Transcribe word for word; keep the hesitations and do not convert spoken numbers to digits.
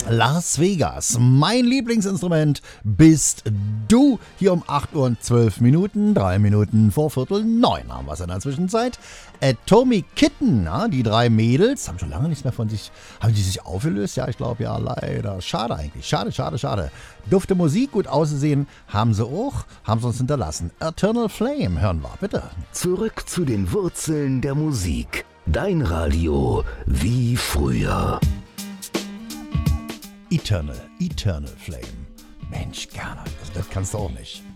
Las Vegas, mein Lieblingsinstrument bist du. Hier um acht Uhr und zwölf Minuten, drei Minuten vor Viertel neun haben wir es in der Zwischenzeit. Atomic Kitten, ja, die drei Mädels, haben schon lange nichts mehr von sich, haben die sich aufgelöst? Ja, ich glaube ja, leider. Schade eigentlich, schade, schade, schade. Dufte Musik, gut aussehen, haben sie auch, haben sie uns hinterlassen. Eternal Flame, hören wir, bitte. Zurück zu den Wurzeln der Musik. Dein Radio wie früher. Eternal, Eternal Flame. Mensch, gerne, das, das kannst du auch nicht.